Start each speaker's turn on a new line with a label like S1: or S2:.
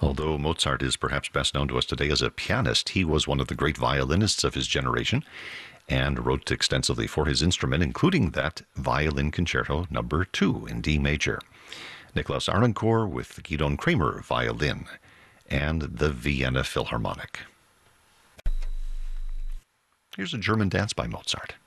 S1: Although Mozart is perhaps best known to us today as a pianist, he was one of the great violinists of his generation and wrote extensively for his instrument, including that Violin Concerto Number 2 in D major. Nicholas Arnoncourt with the Gidon Kremer violin and the Vienna Philharmonic. Here's a German dance by Mozart.